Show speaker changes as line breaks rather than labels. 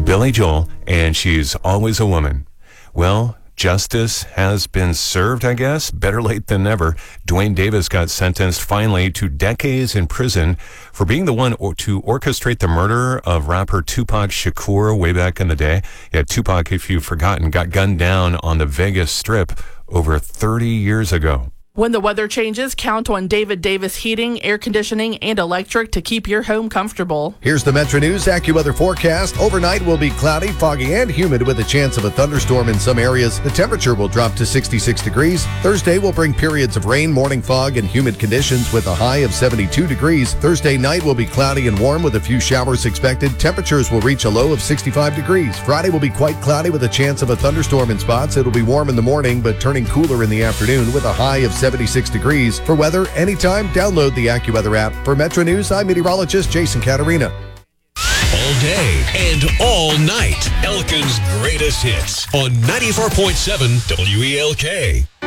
Billy Joel, and she's always a woman. Well, justice has been served, I guess. Better late than never. Dwayne Davis got sentenced finally to decades in prison for being the one to orchestrate the murder of rapper Tupac Shakur way back in the day. Yeah, Tupac, if you've forgotten, got gunned down on the Vegas Strip over 30 years ago.
When the weather changes, count on David Davis Heating, Air Conditioning, and Electric to keep your home comfortable.
Here's the Metro News AccuWeather forecast. Overnight will be cloudy, foggy, and humid with a chance of a thunderstorm in some areas. The temperature will drop to 66 degrees. Thursday will bring periods of rain, morning fog, and humid conditions with a high of 72 degrees. Thursday night will be cloudy and warm with a few showers expected. Temperatures will reach a low of 65 degrees. Friday will be quite cloudy with a chance of a thunderstorm in spots. It'll be warm in the morning, but turning cooler in the afternoon with a high of 76 degrees. For weather anytime, download the AccuWeather app. For Metro News, I'm meteorologist Jason Caterina.
All day and all night, Elkin's greatest hits on 94.7 WELK.